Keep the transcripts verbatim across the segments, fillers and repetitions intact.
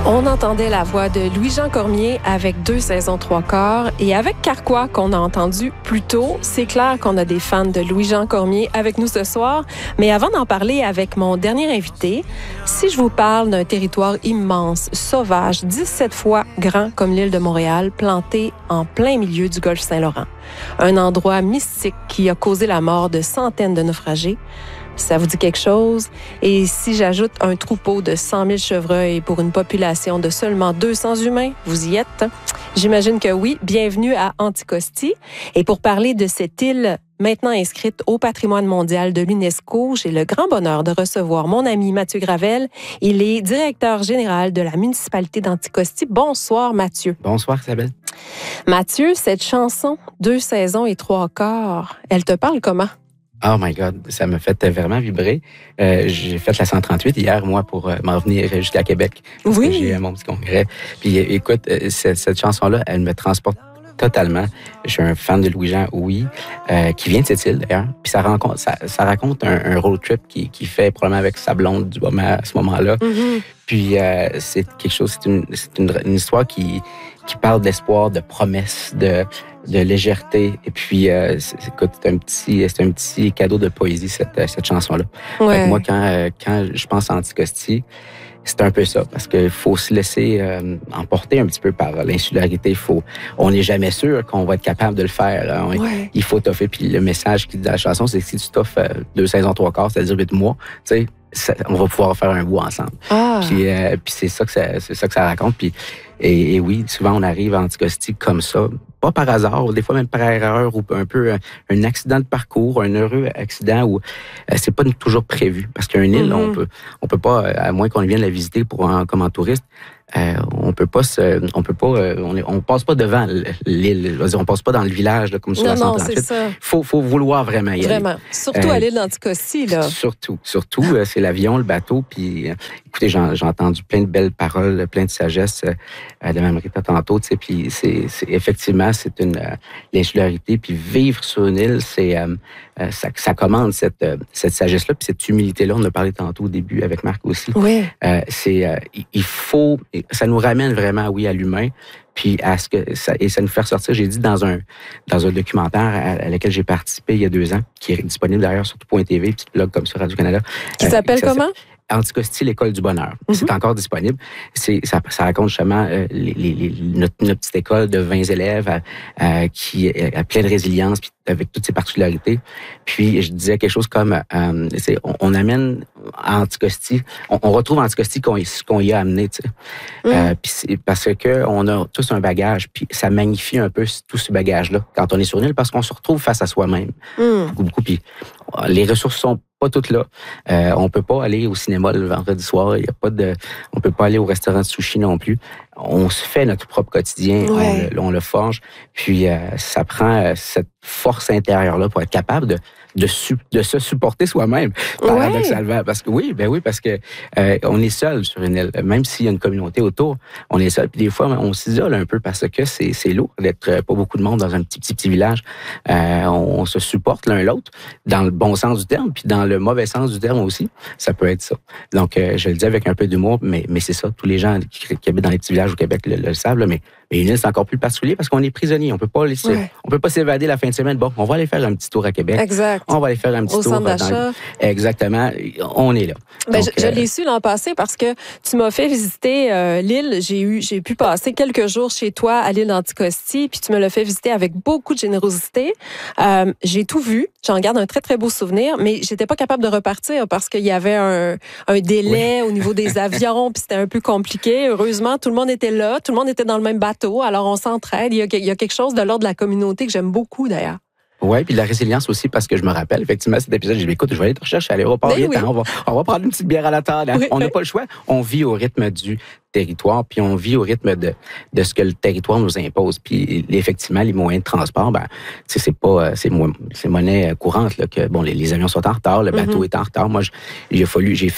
On entendait la voix de Louis-Jean Cormier avec deux saisons trois quarts et avec Carquois qu'on a entendu plus tôt. C'est clair qu'on a des fans de Louis-Jean Cormier avec nous ce soir. Mais avant d'en parler avec mon dernier invité, si je vous parle d'un territoire immense, sauvage, dix-sept fois grand comme l'île de Montréal, planté en plein milieu du golfe Saint-Laurent, un endroit mystique qui a causé la mort de centaines de naufragés, ça vous dit quelque chose? Et si j'ajoute un troupeau de cent mille chevreuils pour une population de seulement deux cents humains, vous y êtes? J'imagine que oui. Bienvenue à Anticosti. Et pour parler de cette île maintenant inscrite au patrimoine mondial de l'UNESCO, j'ai le grand bonheur de recevoir mon ami Mathieu Gravel. Il est directeur général de la municipalité d'Anticosti. Bonsoir, Mathieu. Bonsoir, Isabelle. Mathieu, cette chanson, deux saisons et trois quarts, elle te parle comment? Oh my God, ça m'a fait vraiment vibrer. Euh, j'ai fait la cent trente-huit hier, moi, pour euh, m'en venir jusqu'à Québec. Parce oui. que j'ai mon petit congrès. Puis écoute, euh, cette, cette chanson-là, elle me transporte totalement. Je suis un fan de Louis-Jean, oui, euh, qui vient de cette île, d'ailleurs. Puis ça, rencontre, ça, ça raconte un, un road trip qu'il qui fait probablement avec sa blonde du moment, à ce moment-là. Mm-hmm. Puis euh, c'est quelque chose, c'est une, c'est une, une histoire qui, qui parle d'espoir, de promesse, de, de légèreté. Et puis, euh, c'est, écoute, c'est un petit, c'est un petit cadeau de poésie, cette, cette chanson-là. Ouais. Fait que moi, quand, euh, quand je pense à Anticosti, c'est un peu ça, parce qu'il faut se laisser euh, emporter un petit peu par l'insularité. Il faut, on n'est jamais sûr qu'on va être capable de le faire. Hein. Ouais. Il faut toffer. Puis le message qui dit dans la chanson, c'est que si tu toffes euh, deux saisons, trois quarts, c'est-à-dire huit mois, tu sais, ça, on va pouvoir faire un bout ensemble. Ah. Puis, euh, puis c'est ça que ça, c'est ça que ça raconte. Puis et, et oui, souvent on arrive à Anticosti comme ça, pas par hasard, des fois même par erreur ou un peu un, un accident de parcours, un heureux accident où euh, c'est pas toujours prévu. Parce qu'une île, Mm-hmm. on peut, on peut pas, à moins qu'on vienne la visiter pour en, comme en touriste, euh, on peut pas se, on peut pas, euh, on, est, on passe pas devant l'île. Je veux dire, on passe pas dans le village là, comme sur non, la cent trente-huit. Non, c'est ça. Faut, faut vouloir vraiment y aller. Vraiment. Surtout Euh, à l'île d'Anticosti, là. Surtout, surtout, euh, c'est l'avion, le bateau. Puis, euh, écoutez, j'en, j'ai entendu plein de belles paroles, plein de sagesse euh, de Mme Rita tantôt. Tu sais, puis c'est, c'est effectivement, c'est une euh, l'insularité. Puis vivre sur une île, c'est euh, euh, ça, ça commande cette euh, cette sagesse-là, puis cette humilité-là. On en a parlé tantôt au début avec Marc aussi. Oui. Euh, c'est euh, il faut, ça nous ramène vraiment, oui, à l'humain. Puis à ce que ça, et ça nous fait ressortir, j'ai dit dans un dans un documentaire à, à lequel j'ai participé il y a deux ans, qui est disponible d'ailleurs sur tout point T V, petit blog comme ça, Radio-Canada. Qui s'appelle euh, comment? Anticosti, l'école du bonheur. Mm-hmm. C'est encore disponible. C'est, ça, ça raconte justement euh, les, les, les, notre, notre petite école de vingt élèves euh, euh, qui a plein de résilience, puis avec toutes ses particularités. Puis je disais quelque chose comme, euh, c'est, on, on amène à Anticosti, on, on retrouve Anticosti qu'on, qu'on y a amené, tu sais. Mm. Euh, puis c'est parce que on a tous un bagage, puis ça magnifie un peu tout ce bagage-là quand on est sur une île, parce qu'on se retrouve face à soi-même. Mm. Beaucoup, beaucoup. Puis les ressources sont pas toutes là. Euh, on peut pas aller au cinéma le vendredi soir. Il y a pas de. On peut pas aller au restaurant de sushi non plus. On se fait notre propre quotidien. Ouais. On, le, on le forge. Puis euh, ça prend euh, cette force intérieure là pour être capable de de, su, de se supporter soi-même. Paradoxalement, ouais. Parce que oui, ben oui, parce que euh, on est seul sur une île. Même s'il y a une communauté autour, on est seul. Puis des fois, on s'isole un peu parce que c'est c'est lourd d'être pas beaucoup de monde dans un petit petit petit village. Euh, on, on se supporte l'un l'autre dans le bon sens du terme, puis dans le mauvais sens du terme aussi. Ça peut être ça. Donc, euh, je le dis avec un peu d'humour, mais mais c'est ça. Tous les gens qui, qui habitent dans les petits villages au Québec le, le savent, là, mais mais une île, c'est encore plus particulier parce qu'on est prisonnier. On peut pas laisser, ouais. on peut pas s'évader la fin de semaine. Bon, on va aller faire un petit tour à Québec. Exact. On va aller faire un petit Au tour. Centre d'achat. Dans... Exactement. On est là. Ben, Donc, je, je euh... l'ai su l'an passé parce que tu m'as fait visiter euh, l'île. J'ai eu, j'ai pu passer quelques jours chez toi à l'île d'Anticosti, puis tu me l'as fait visiter avec beaucoup de générosité. Euh, j'ai tout vu. J'en garde un très, très beau souvenir, mais j'étais pas capable de repartir parce qu'il y avait un, un délai oui. au niveau des avions, puis c'était un peu compliqué. Heureusement, tout le monde était là, tout le monde était dans le même bateau, alors on s'entraide. Il y a, il y a quelque chose de l'ordre de la communauté que j'aime beaucoup, d'ailleurs. Oui, puis de la résilience aussi, parce que je me rappelle, effectivement, cet épisode, j'ai dit, écoute, je vais aller te rechercher à l'aéroport, oui. hein, on, va, on va prendre une petite bière à la table. Hein. Oui, on n'a oui. pas le choix. On vit au rythme du territoire, puis on vit au rythme de, de ce que le territoire nous impose. Puis effectivement, les moyens de transport, ben, c'est pas, c'est, c'est monnaie courante, là, que bon, les, les avions sont en retard, le bateau mm-hmm. est en retard. Moi, j'ai fallu, j'ai failli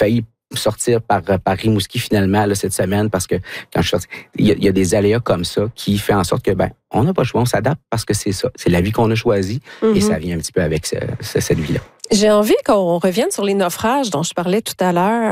sortir par, par Rimouski finalement là, cette semaine parce que quand je suis sorti, il y, a, il y a des aléas comme ça qui fait en sorte que ben on n'a pas le choix, on s'adapte parce que c'est ça, c'est la vie qu'on a choisie mm-hmm. et ça vient un petit peu avec ce, ce, cette vie-là. J'ai envie qu'on revienne sur les naufrages dont je parlais tout à l'heure.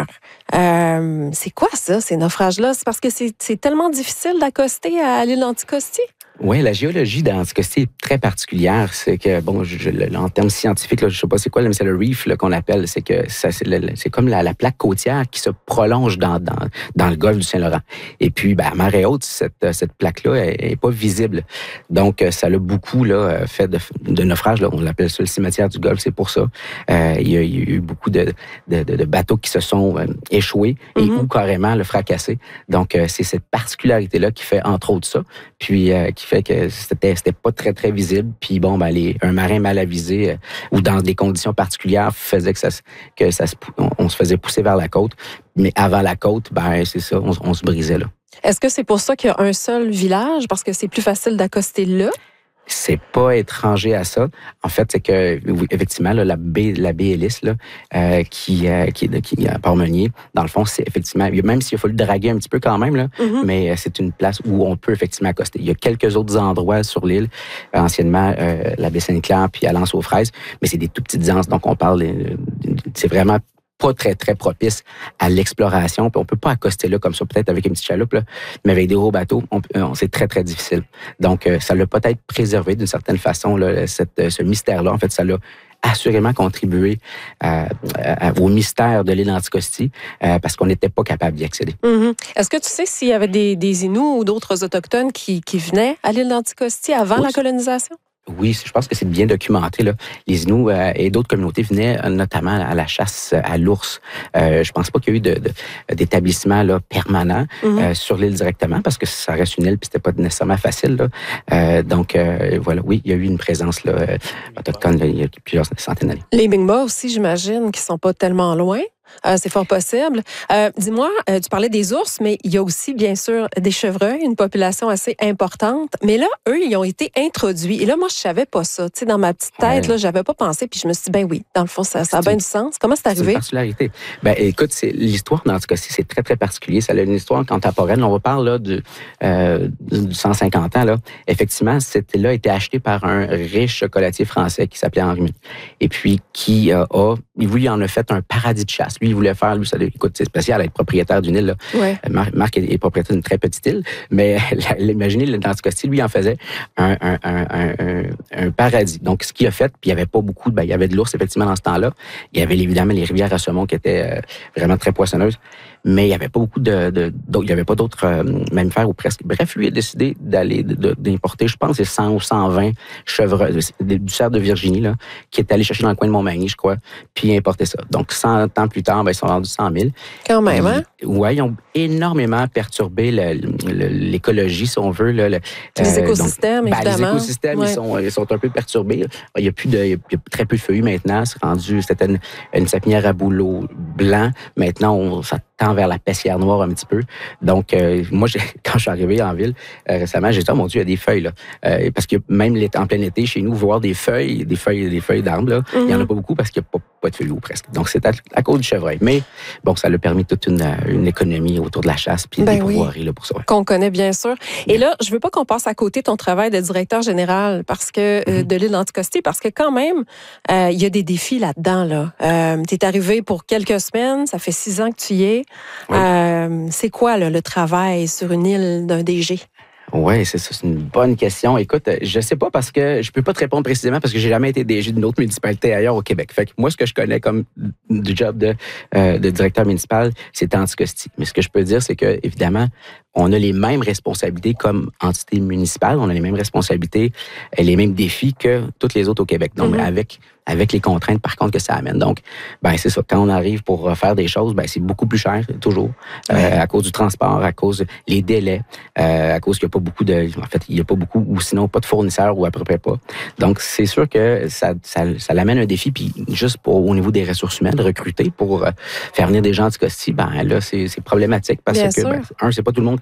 Euh, c'est quoi ça, ces naufrages-là? C'est parce que c'est, c'est tellement difficile d'accoster à l'île d'Anticosti? Oui, la géologie d'Anticosti est très particulière. C'est que, bon, je, je, en termes scientifiques, là, je ne sais pas c'est quoi, mais c'est le reef là, qu'on appelle. C'est que ça, c'est, le, c'est comme la, la plaque côtière qui se prolonge dans, dans, dans le golfe du Saint-Laurent. Et puis, ben, à marée haute, cette, cette plaque-là n'est pas visible. Donc, ça l'a beaucoup là, fait de, de naufrages. Là, on l'appelle ça le cimetière du Golfe, c'est pour ça. Euh, il, y a, il y a eu beaucoup de, de, de, de bateaux qui se sont euh, échoués et mm-hmm. ou carrément le fracassés. Donc, euh, c'est cette particularité-là qui fait, entre autres, ça. Puis, euh, qui fait que c'était c'était pas très très visible, puis bon ben les un marin mal avisé euh, ou dans des conditions particulières faisait que ça que ça se, on, on se faisait pousser vers la côte, mais avant la côte ben c'est ça, on, on se brisait là. Est-ce que c'est pour ça qu'il y a un seul village parce que c'est plus facile d'accoster là? C'est pas étranger à ça. En fait, c'est que effectivement là, la baie la baie Ellis là, euh, qui euh, qui qui à Port-Meunier, dans le fond, c'est effectivement même s'il a fallu draguer un petit peu quand même là, mm-hmm. mais c'est une place où on peut effectivement accoster. Il y a quelques autres endroits sur l'île, anciennement euh, la baie Sainte-Claire puis à l'Anse-aux-Fraises, mais c'est des tout petites anses, donc on parle de, c'est vraiment pas très, très propice à l'exploration. Puis on peut pas accoster là comme ça, peut-être avec une petite chaloupe, là, mais avec des gros bateaux, on, on, c'est très, très difficile. Donc, euh, ça l'a peut-être préservé d'une certaine façon, là, cette, ce mystère-là. En fait, ça l'a assurément contribué à, à, au mystère de l'île d'Anticosti euh, parce qu'on n'était pas capable d'y accéder. Mm-hmm. Est-ce que tu sais s'il y avait des, des Inuits ou d'autres autochtones qui, qui venaient à l'île d'Anticosti avant oui. la colonisation? Oui, je pense que c'est bien documenté. Là. Les Inuits euh, et d'autres communautés venaient euh, notamment à la chasse à l'ours. Euh, je pense pas qu'il y a eu de, de, d'établissement là, permanent mm-hmm. euh, sur l'île directement parce que ça reste une île et c'était pas nécessairement facile. Là. Euh, donc, euh, voilà, oui, il y a eu une présence là, euh, autochtone là, il y a plusieurs centaines d'années. Les Mi'kmaq aussi, j'imagine, qui sont pas tellement loin. Euh, c'est fort possible. Euh, dis-moi, euh, tu parlais des ours, mais il y a aussi, bien sûr, des chevreuils, une population assez importante. Mais là, eux, ils ont été introduits. Et là, moi, je savais pas ça. Tu sais, dans ma petite tête, ouais. là, j'avais pas pensé. Puis je me suis dit, ben oui, dans le fond, ça, ça a bien du sens. Comment c'est arrivé? C'est une particularité. Ben, écoute, c'est, l'histoire d'Anticosti, c'est très, très particulier. Ça a une histoire contemporaine. On va parler là, du, euh, du cent cinquante ans. Là. Effectivement, cette île-là a été achetée par un riche chocolatier français qui s'appelait Henri Mille. Et puis, qui euh, a, lui, il en a fait un paradis de chasse. Lui, il voulait faire, lui, ça, écoute, c'est spécial être propriétaire d'une île. Là. Ouais. Marc, Marc est propriétaire d'une très petite île, mais imaginez, l'Anticosti, lui, en faisait un, un, un, un, un paradis. Donc, ce qu'il a fait, puis il n'y avait pas beaucoup, ben, il y avait de l'ours, effectivement, dans ce temps-là. Il y avait évidemment les rivières à saumon qui étaient euh, vraiment très poissonneuses, mais il n'y avait pas beaucoup de, de, il n'y avait pas d'autres euh, mammifères ou presque. Bref, lui a décidé d'aller, de, d'importer, je pense, c'est cent ou cent vingt chevreuils, du cerf de Virginie, là, qui est allé chercher dans le coin de Montmagny, je crois, puis importer ça. Donc, cent ans plus tard, ben, ils sont vendus cent mille. Quand même, hein? Oui, ils ont énormément perturbé le, le, l'écologie, si on veut. Là, le, les écosystèmes, donc, évidemment. Ben, les écosystèmes, ouais. ils, sont, ils sont un peu perturbés. Il y a plus de, il y a très peu de feuillus maintenant. C'est rendu, c'était une, une sapinière à bouleau blanc. Maintenant, on, ça tend vers la pessière noire un petit peu. Donc, euh, moi, j'ai, quand je suis arrivé en ville euh, récemment, j'ai dit, oh mon Dieu, il y a des feuilles. Là. Euh, parce que même en plein été, chez nous, voir des feuilles, des feuilles, des feuilles d'arbres, là, mm-hmm. il n'y en a pas beaucoup parce qu'il n'y a pas, pas de feuilles ou presque. Donc, c'est à, à cause du chevreuil. Mais bon, ça a permis toute une, une économie autour de la chasse puis ben des pourvoiries oui. là, pour ça. Ouais. Qu'on connaît bien sûr. Et là, je veux pas qu'on passe à côté ton travail de directeur général parce que mm-hmm. euh, de l'île d'Anticosti, parce que quand même, euh, il y a des défis là-dedans. Là. Euh, tu es arrivé pour quelques semaines, ça fait six ans que tu y es. Oui. Euh, c'est quoi là, le travail sur une île d'un D G? Oui, c'est ça, c'est une bonne question. Écoute, je sais pas parce que je peux pas te répondre précisément parce que j'ai jamais été D G d'une autre municipalité ailleurs au Québec. Fait que moi, ce que je connais comme du job de, euh, de directeur municipal, c'est Anticosti. Mais ce que je peux dire, c'est que évidemment, on a les mêmes responsabilités comme entité municipale, on a les mêmes responsabilités, les mêmes défis que toutes les autres au Québec. Donc, mm-hmm. avec avec les contraintes, par contre, que ça amène. Donc, ben c'est ça. Quand on arrive pour faire des choses, ben c'est beaucoup plus cher, toujours, ouais. euh, à cause du transport, à cause des délais, euh, à cause qu'il n'y a pas beaucoup de... En fait, il n'y a pas beaucoup, ou sinon pas de fournisseurs, ou à peu près pas. Donc, c'est sûr que ça, ça, ça l'amène un défi, puis juste pour, au niveau des ressources humaines, de recruter pour euh, faire venir des gens Anticosti, ben là, c'est, c'est problématique, parce Bien que, ben, un, c'est pas tout le monde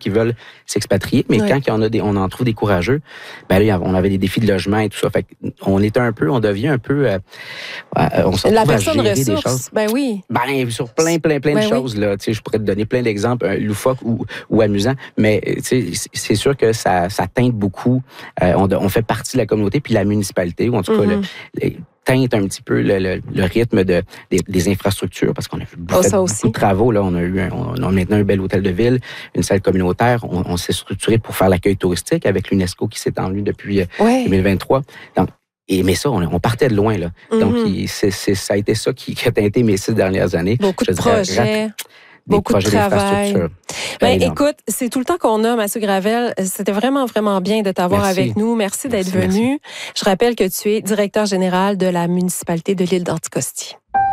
qui veulent s'expatrier, mais ouais. quand il y en a des, on en trouve des courageux, ben là, on avait des défis de logement et tout ça. Fait on est un peu, on devient un peu, euh, on se retrouve La à personne gérer ressource, des choses. ben oui. Ben, sur plein, plein, plein ben de choses, oui. là. Tu sais, je pourrais te donner plein d'exemples, euh, loufoques ou, ou amusants, mais, tu sais, c'est sûr que ça, ça teinte beaucoup. Euh, on, on fait partie de la communauté, puis la municipalité, ou en tout cas, mm-hmm. le, le, teinte un petit peu le, le, le rythme de, des, des infrastructures, parce qu'on a fait oh, fait beaucoup de travaux. Là. On a eu un, on a maintenant un bel hôtel de ville, une salle communautaire. On, on s'est structuré pour faire l'accueil touristique avec l'UNESCO qui s'est étendu depuis ouais. deux mille vingt-trois. Donc, et, mais ça, on, on partait de loin. Là. Mm-hmm. Donc, il, c'est, c'est, ça a été ça qui, qui a teinté mes six dernières années. Beaucoup Je de dirais, projets. Rap- Beaucoup de travail. Ben, écoute, c'est tout le temps qu'on a, Mathieu Gravel. C'était vraiment, vraiment bien de t'avoir merci. avec nous. Merci, merci d'être venu. Merci. Je rappelle que tu es directeur général de la municipalité de l'île d'Anticosti.